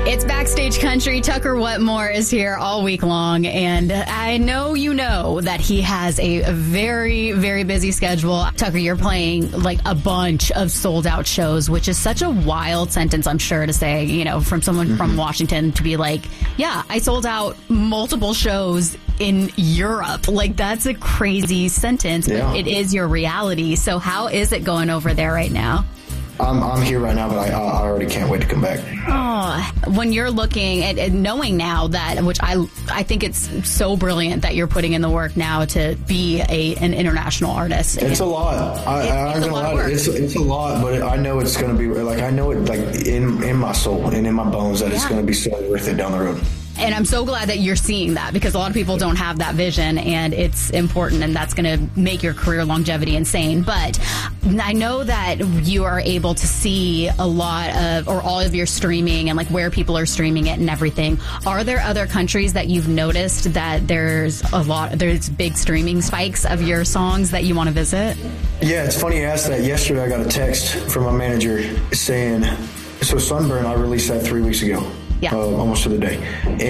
It's Backstage Country. Tucker Wetmore is here all week long, and I know you know that he has a very, very busy schedule. Tucker, you're playing like a bunch of sold-out shows, which is such a wild sentence, I'm sure, to say, you know, from someone from Washington to be like, yeah, I sold out multiple shows in Europe. Like, that's a crazy sentence, but it is your reality. So how is it going over there right now? I'm here right now, but I already can't wait to come back. Oh, when you're looking at knowing now that, which I think it's so brilliant that you're putting in the work now to be an international artist. It's a lot. I'm gonna lie. It's a lot, but I know it's gonna be like, I know it like in my soul and in my bones that it's gonna be so worth it down the road. And I'm so glad that you're seeing that, because a lot of people don't have that vision, and it's important, and that's going to make your career longevity insane. But I know that you are able to see a lot of, or all of your streaming and like where people are streaming it and everything. Are there other countries that you've noticed that there's big streaming spikes of your songs that you want to visit? Yeah, it's funny you asked that. Yesterday I got a text from my manager saying, so Sunburn, I released that 3 weeks ago. Yeah. Almost to the day.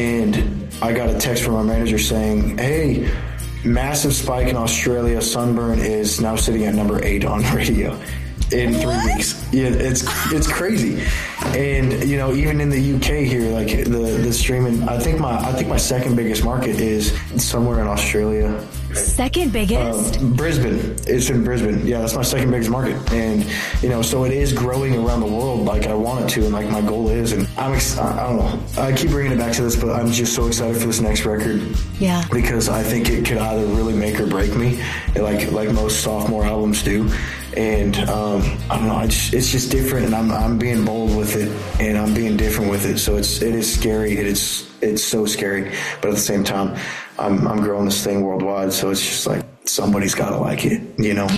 And I got a text from my manager saying, hey, massive spike in Australia. Sunburn is now sitting at number 8 on radio in 3 weeks. Yeah, it's crazy. And, you know, even in the UK here, like the streaming, I think my second biggest market is somewhere in Australia. Second biggest? Brisbane. It's in Brisbane. Yeah, that's my second biggest market. And, you know, so it is growing around the world like I want it to, and like my goal is. And I don't know. I keep bringing it back to this, but I'm just so excited for this next record. Yeah. Because I think it could either really make or break me, like most sophomore albums do. And I don't know, it's just different, and I'm being bold with it, and I'm being different with it. So it is scary. It's so scary, but at the same time, I'm growing this thing worldwide. So it's just like somebody's got to like it, you know.